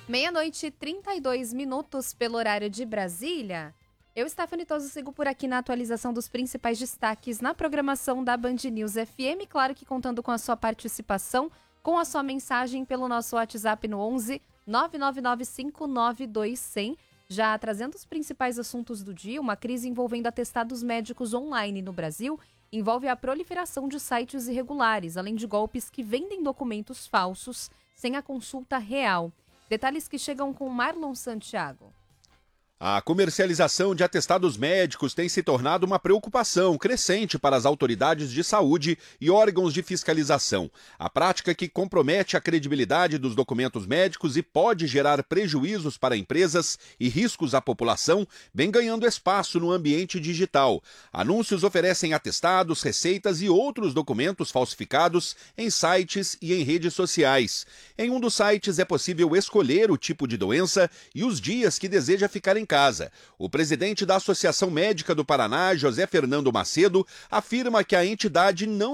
Meia-noite e 32 minutos pelo horário de Brasília. Eu, Stephanie Toso, sigo por aqui na atualização dos principais destaques na programação da Band News FM. Claro que contando com a sua participação, com a sua mensagem pelo nosso WhatsApp no 11 999592100. Já trazendo os principais assuntos do dia, uma crise envolvendo atestados médicos online no Brasil envolve a proliferação de sites irregulares, além de golpes que vendem documentos falsos sem a consulta real. Detalhes que chegam com Marlon Santiago. A comercialização de atestados médicos tem se tornado uma preocupação crescente para as autoridades de saúde e órgãos de fiscalização. A prática que compromete a credibilidade dos documentos médicos e pode gerar prejuízos para empresas e riscos à população vem ganhando espaço no ambiente digital. Anúncios oferecem atestados, receitas e outros documentos falsificados em sites e em redes sociais. Em um dos sites é possível escolher o tipo de doença e os dias que deseja ficar em casa. O presidente da Associação Médica do Paraná, José Fernando Macedo, afirma que a entidade não